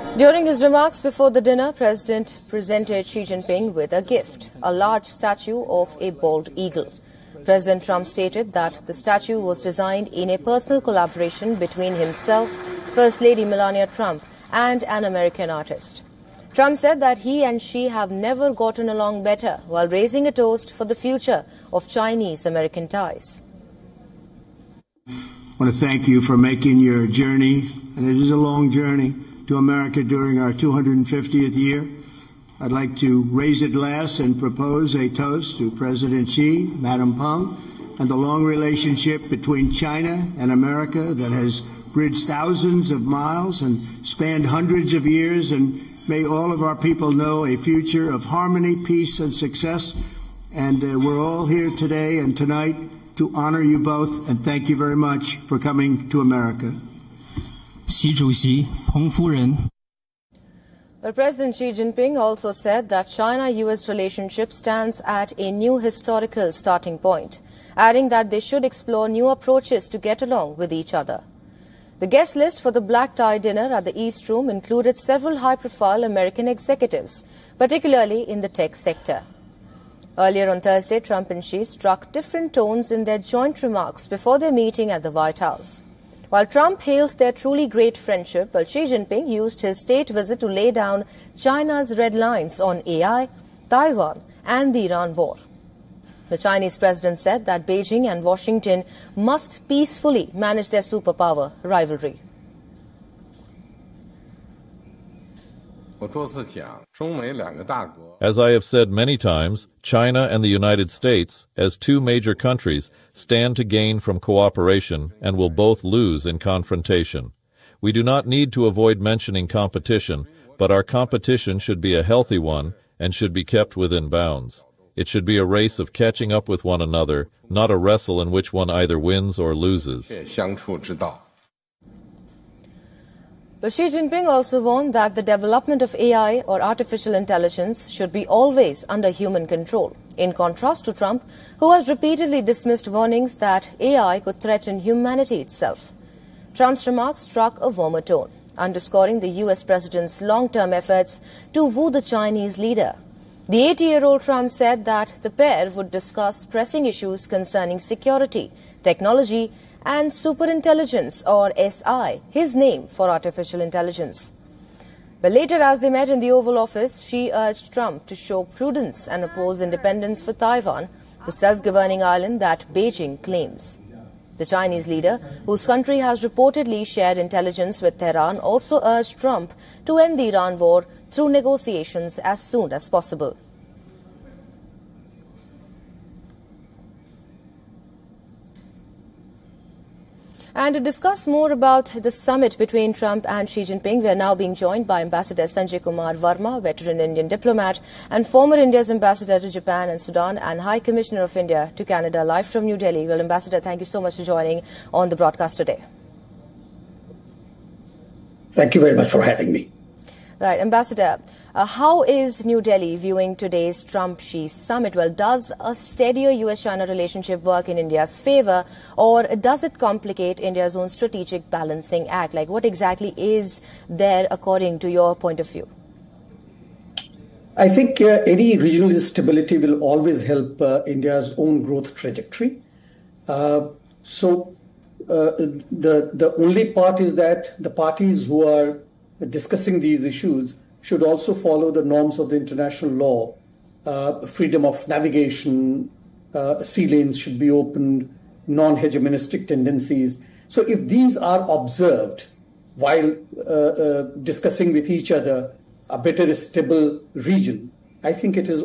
During his remarks before the dinner, President presented Xi Jinping with a gift, a large statue of a bald eagle. President Trump stated that the statue was designed in a personal collaboration between himself, First Lady Melania Trump, and an American artist. Trump said that he and Xi have never gotten along better, while raising a toast for the future of Chinese-American ties. I want to thank you for making your journey, and it is a long journey, to America during our 250th year. I'd like to raise a glass and propose a toast to President Xi, Madam Peng, and the long relationship between China and America that has bridged thousands of miles and spanned hundreds of years, and may all of our people know a future of harmony, peace, and success. And we're all here today and tonight to honor you both, and thank you very much for coming to America. 习主席，彭夫人。 But President Xi Jinping also said that China-US relationship stands at a new historical starting point, adding that they should explore new approaches to get along with each other. The guest list for the black-tie dinner at the East Room included several high-profile American executives, particularly in the tech sector. Earlier on Thursday, Trump and Xi struck different tones in their joint remarks before their meeting at the White House. While Trump hailed their truly great friendship, Xi Jinping used his state visit to lay down China's red lines on AI, Taiwan, and the Iran war. The Chinese president said that Beijing and Washington must peacefully manage their superpower rivalry. As I have said many times, China and the United States, as two major countries, stand to gain from cooperation and will both lose in confrontation. We do not need to avoid mentioning competition, but our competition should be a healthy one and should be kept within bounds. It should be a race of catching up with one another, not a wrestle in which one either wins or loses. But Xi Jinping also warned that the development of AI or artificial intelligence should be always under human control, in contrast to Trump, who has repeatedly dismissed warnings that AI could threaten humanity itself. Trump's remarks struck a warmer tone, underscoring the U.S. president's long-term efforts to woo the Chinese leader. The 80-year-old Trump said that the pair would discuss pressing issues concerning security, technology, and superintelligence, or SI, his name for artificial intelligence. But later, as they met in the Oval Office, Xi urged Trump to show prudence and oppose independence for Taiwan, the self-governing island that Beijing claims. The Chinese leader, whose country has reportedly shared intelligence with Tehran, also urged Trump to end the Iran war through negotiations as soon as possible. And to discuss more about the summit between Trump and Xi Jinping, we are now being joined by Ambassador Sanjay Kumar Verma, veteran Indian diplomat and former India's ambassador to Japan and Sudan and High Commissioner of India to Canada, live from New Delhi. Well, Ambassador, thank you so much for joining on the broadcast today. Thank you very much for having me. Right, Ambassador, how is New Delhi viewing today's Trump-Xi summit? Well, does a steadier US-China relationship work in India's favor, or does it complicate India's own strategic balancing act? Like, what exactly is there according to your point of view? I think any regional stability will always help India's own growth trajectory. The only part is that the parties who are discussing these issues should also follow the norms of the international law. Freedom of navigation, sea lanes should be opened, non-hegemonistic tendencies. So if these are observed while discussing with each other a better stable region, I think it is